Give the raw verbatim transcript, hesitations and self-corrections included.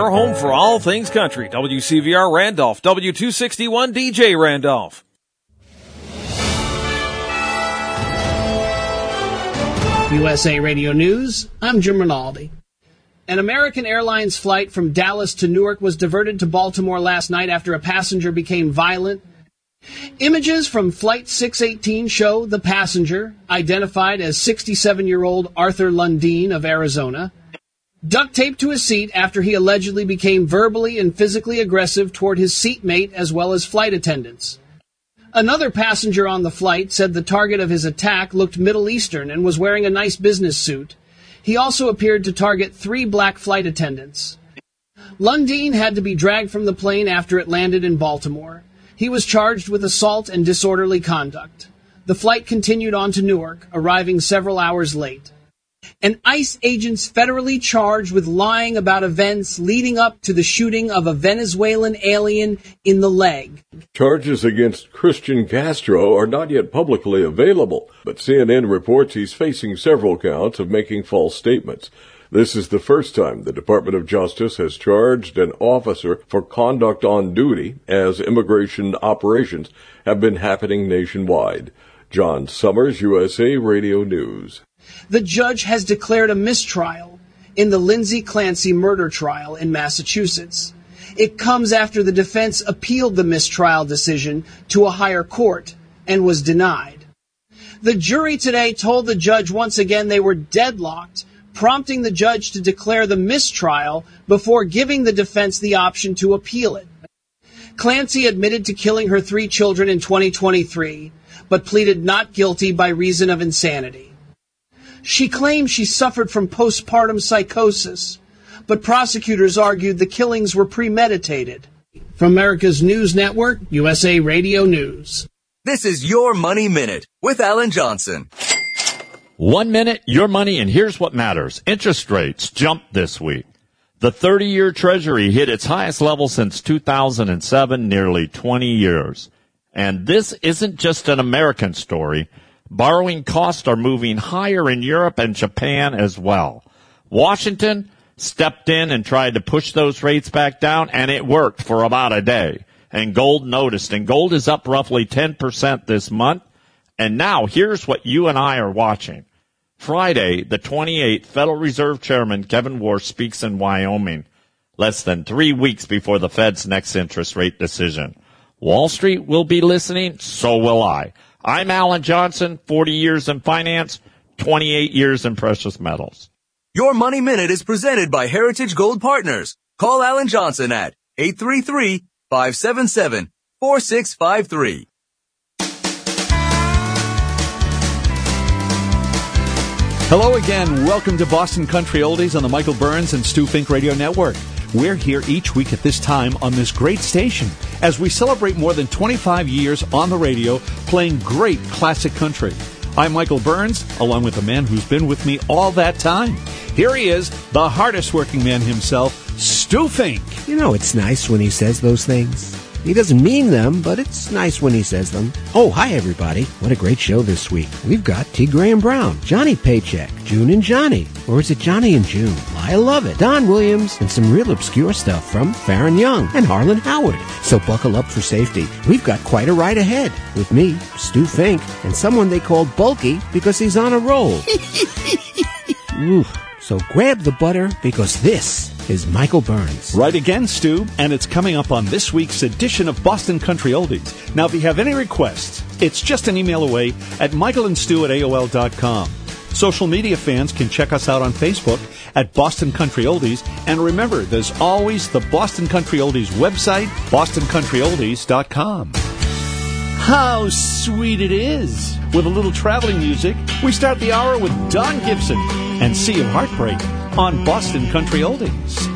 your home for all things country. W C V R Randolph, W two sixty-one D J Randolph. U S A Radio News, I'm Jim Rinaldi. An American Airlines flight from Dallas to Newark was diverted to Baltimore last night after a passenger became violent. Images from Flight six eighteen show the passenger, identified as sixty-seven-year-old Arthur Lundeen of Arizona, duct taped to his seat after he allegedly became verbally and physically aggressive toward his seatmate as well as flight attendants. Another passenger on the flight said the target of his attack looked Middle Eastern and was wearing a nice business suit. He also appeared to target three black flight attendants. Lundeen had to be dragged from the plane after it landed in Baltimore. He was charged with assault and disorderly conduct. The flight continued on to Newark, arriving several hours late. And ICE agents federally charged with lying about events leading up to the shooting of a Venezuelan alien in the leg. Charges against Christian Castro are not yet publicly available, but C N N reports he's facing several counts of making false statements. This is the first time the Department of Justice has charged an officer for conduct on duty, as immigration operations have been happening nationwide. John Summers, U S A Radio News. The judge has declared a mistrial in the Lindsay Clancy murder trial in Massachusetts. It comes after the defense appealed the mistrial decision to a higher court and was denied. The jury today told the judge once again they were deadlocked, prompting the judge to declare the mistrial before giving the defense the option to appeal it. Clancy admitted to killing her three children in twenty twenty-three, but pleaded not guilty by reason of insanity. She claimed she suffered from postpartum psychosis, but prosecutors argued the killings were premeditated. From America's News Network, U S A Radio News. This is Your Money Minute with Alan Johnson. One minute, your money, and here's what matters. Interest rates jumped this week. The thirty-year Treasury hit its highest level since two thousand seven, nearly twenty years. And this isn't just an American story. Borrowing costs are moving higher in Europe and Japan as well. Washington stepped in and tried to push those rates back down, and it worked for about a day. And gold noticed, and gold is up roughly ten percent this month. And now here's what you and I are watching. Friday, the twenty-eighth, Federal Reserve Chairman Kevin Warsh speaks in Wyoming, less than three weeks before the Fed's next interest rate decision. Wall Street will be listening, so will I. I'm Alan Johnson, forty years in finance, twenty-eight years in precious metals. Your Money Minute is presented by Heritage Gold Partners. Call Alan Johnson at eight three three, five seven seven, four six five three. Hello again. Welcome to Boston Country Oldies on the Michael Burns and Stu Fink Radio Network. We're here each week at this time on this great station as we celebrate more than twenty-five years on the radio playing great classic country. I'm Michael Burns, along with the man who's been with me all that time. Here he is, the hardest working man himself, Stu Fink. You know, it's nice when he says those things. He doesn't mean them, but it's nice when he says them. Oh, hi, everybody. What a great show this week. We've got T. Graham Brown, Johnny Paycheck, June and Johnny. Or is it Johnny and June? I love it. Don Williams, and some real obscure stuff from Farron Young and Harlan Howard. So buckle up for safety. We've got quite a ride ahead with me, Stu Fink, and someone they call Bulky because he's on a roll. Ooh, so grab the butter because this is Michael Burns. Right again, Stu, and it's coming up on this week's edition of Boston Country Oldies. Now, if you have any requests, it's just an email away at michael and stu at A O L dot com. Social media fans can check us out on Facebook at Boston Country Oldies. And remember, there's always the Boston Country Oldies website, boston country oldies dot com. How sweet it is! With a little traveling music, we start the hour with Don Gibson and Sea of Heartbreak on Boston Country Oldies.